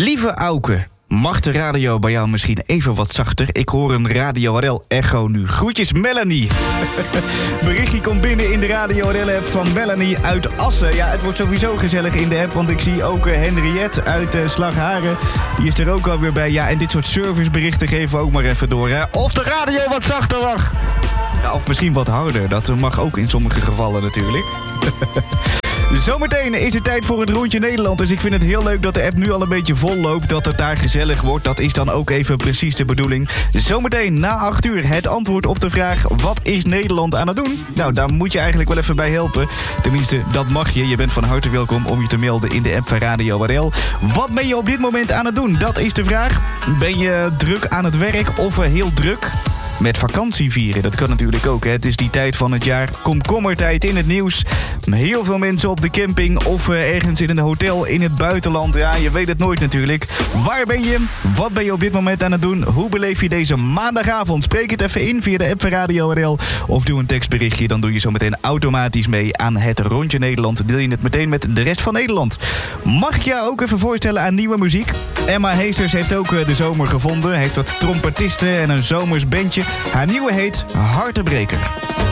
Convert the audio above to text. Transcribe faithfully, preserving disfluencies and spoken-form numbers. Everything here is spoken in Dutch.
Lieve Auke, mag de radio bij jou misschien even wat zachter? Ik hoor een Radio R L echo nu. Groetjes Melanie. Berichtje komt binnen in de Radio R L-app van Melanie uit Assen. Ja, het wordt sowieso gezellig in de app, want ik zie ook uh, Henriette uit uh, Slagharen. Die is er ook alweer bij. Ja, en dit soort serviceberichten geven we ook maar even door. Hè? Of de radio wat zachter mag. Ja, of misschien wat harder. Dat mag ook in sommige gevallen natuurlijk. Zometeen is het tijd voor het Rondje Nederland. Dus ik vind het heel leuk dat de app nu al een beetje vol loopt. Dat het daar gezellig wordt. Dat is dan ook even precies de bedoeling. Zometeen na acht uur het antwoord op de vraag: wat is Nederland aan het doen? Nou, daar moet je eigenlijk wel even bij helpen. Tenminste, dat mag je. Je bent van harte welkom om je te melden in de app van Radio R L. Wat ben je op dit moment aan het doen? Dat is de vraag. Ben je druk aan het werk of heel druk met vakantie vieren? Dat kan natuurlijk ook. Hè? Het is die tijd van het jaar. Komkommertijd in het nieuws. Heel veel mensen op de camping of uh, ergens in een hotel in het buitenland. Ja, je weet het nooit natuurlijk. Waar ben je? Wat ben je op dit moment aan het doen? Hoe beleef je deze maandagavond? Spreek het even in via de app van Radio R L. Of doe een tekstberichtje. Dan doe je zo meteen automatisch mee aan het Rondje Nederland. Deel je het meteen met de rest van Nederland. Mag ik jou ook even voorstellen aan nieuwe muziek? Emma Heesters heeft ook uh, de zomer gevonden. Heeft wat trompetisten en een zomers bandje. Haar nieuwe heet Hartebreker.